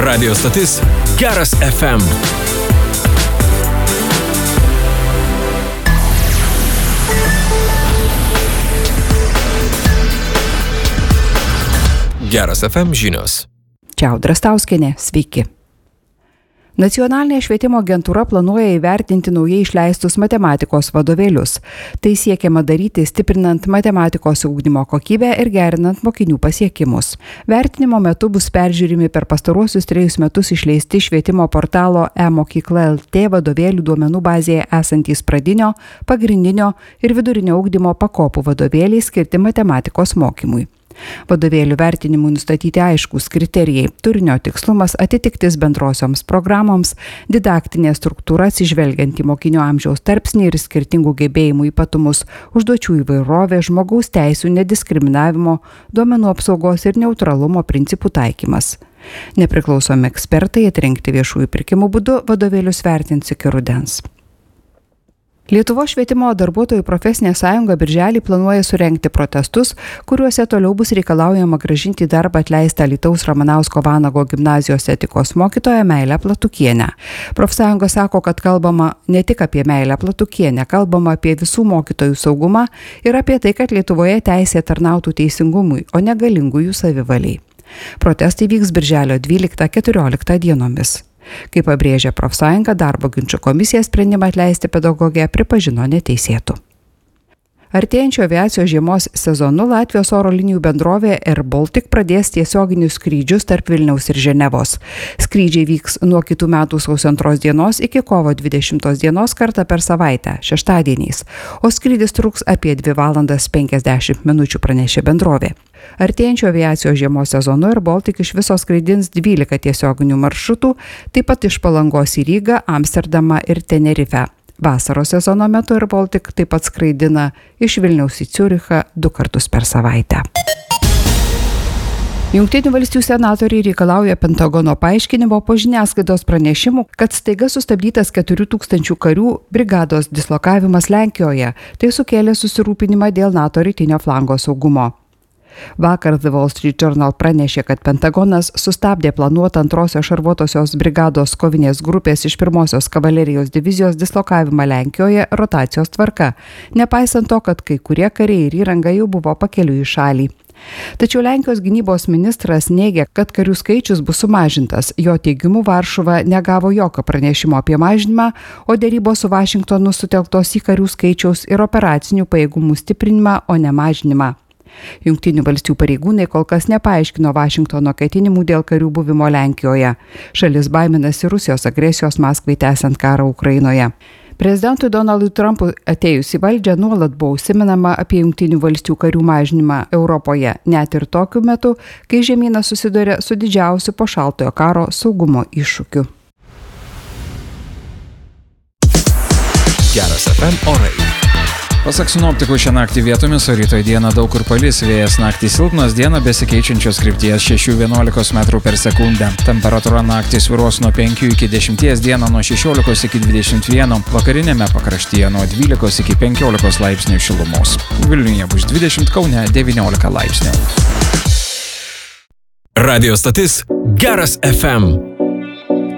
Radio stotis Geras FM. Geras FM žinios. Čia Audra Stauskienė, sveiki. Nacionalinė švietimo agentūra planuoja įvertinti naujai išleistus matematikos vadovėlius. Tai siekiama daryti stiprinant matematikos ugdymo kokybę ir gerinant mokinių pasiekimus. Vertinimo metu bus peržiūrimi per pastaruosius 3 metus išleisti švietimo portalo e-mokykla LT vadovėlių duomenų bazėje esantys pradinio, pagrindinio ir vidurinio ugdymo pakopų vadovėliai skirti matematikos mokymui. Vadovėlių vertinimui nustatyti aiškūs kriterijai – turinio tikslumas, atitiktis bendrosioms programoms, didaktinė struktūra atsižvelgiant į mokinio amžiaus tarpsnį ir skirtingų gebėjimų ypatumus, užduočių įvairovė, žmogaus teisių nediskriminavimo, duomenų apsaugos ir neutralumo principų taikymas. Nepriklausomi ekspertai atrinkti viešųjų pirkimų būdu vadovėlius vertins iki rudens. Lietuvos švietimo darbuotojų profesinė sąjunga birželį planuoja surengti protestus, kuriuose toliau bus reikalaujama grąžinti į darbą atleistą Alytaus Ramanausko Vanago gimnazijos etikos mokytoją Meilę Platukienę. Profsąjunga sako, kad kalbama ne tik apie Meilę Platukienę, kalbama apie visų mokytojų saugumą ir apie tai, kad Lietuvoje teisė tarnautų teisingumui, o ne galingųjų savivaliai. Protestai vyks birželio 12-14 dienomis. Kaip pabrėžia profsąjunga, darbo ginčų komisija sprendimą atleisti pedagogę pripažino neteisėtu. Artėjančio aviacijos žiemos sezonu Latvijos oro linijų bendrovė Air Baltic pradės tiesioginius skrydžius tarp Vilniaus ir Ženevos. Skrydžiai vyks nuo kitų metų sausio 2 dienos iki kovo 20 dienos kartą per savaitę, šeštadieniais, o skrydis truks apie 2 valandas 50 minučių, pranešė bendrovė. Artėjančio aviacijos žiemos sezonu Air Baltic iš viso skraidins 12 tiesioginių maršrutų, taip pat iš Palangos į Rygą, Amsterdamą ir Tenerifę. Vasaros sezono metu Air Baltic taip pat skraidina iš Vilniaus į Ciurichą 2 kartus per savaitę. Jungtinių valstijų senatoriai reikalauja Pentagono paaiškinimo po žiniasklaidos pranešimų, kad staiga sustabdytas 4000 karių brigados dislokavimas Lenkijoje. Tai sukėlė susirūpinimą dėl NATO rytinio flango saugumo. Vakar The Wall Street Journal pranešė, kad Pentagonas sustabdė planuotą 2-osios šarvuotosios brigados kovinės grupės iš 1-osios kavalerijos divizijos dislokavimą Lenkijoje rotacijos tvarka, nepaisant to, kad kai kurie kariai ir įranga jau buvo pakeliui į šalį. Tačiau Lenkijos gynybos ministras neigia, kad karių skaičius bus sumažintas. Jo teigimu Varšuva negavo jokio pranešimo apie mažinimą, o dėrybos su Vašingtonu sutelktos į karių skaičiaus ir operacinių pajėgumų stiprinimą, o ne mažinimą. Jungtinių valstijų pareigūnai kol kas nepaaiškino Vašingtono ketinimų dėl karių buvimo Lenkijoje. Šalis baiminasi Rusijos agresijos Maskvai tęsiant karą Ukrainoje. Prezidentui Donaldui Trumpui atėjus į valdžią nuolat buvo užsimenama apie Jungtinių valstijų karių mažinimą Europoje, net ir tokiu metu, kai žemynas susiduria su didžiausiu po šaltojo karo saugumo iššūkiu. Geras FM orai. Pasak sinoptikų, šią naktį vietomis, o rytoj dieną daug kur palis, vėjas naktį silpnas, dieną besikeičiančios krypties 6–11 metrų per sekundę. Temperatūra naktį svyruos nuo 5 iki 10, dieną nuo 16 iki 21, vakarinėme pakraštyje nuo 12 iki 15 laipsnių šilumos. Vilniuje bus 20, Kaune 19 laipsnių. Radio stotis Geras FM.